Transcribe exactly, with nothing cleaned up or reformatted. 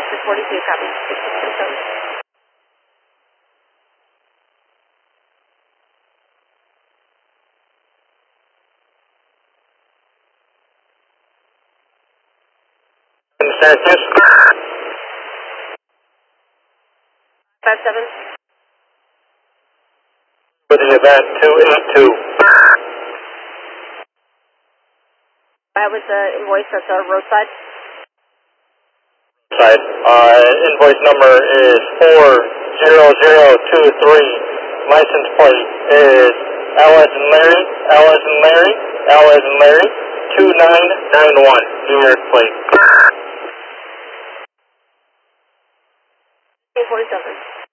six forty-two, copy. six six six seven. Syracuse. five seven. For the event two eight two. That was the invoice at the roadside. Side. Uh, invoice number is four zero zero two three. License plate is L as in Larry, L as in Larry, L as in Larry, two nine nine one. New York plate. eight forty-seven.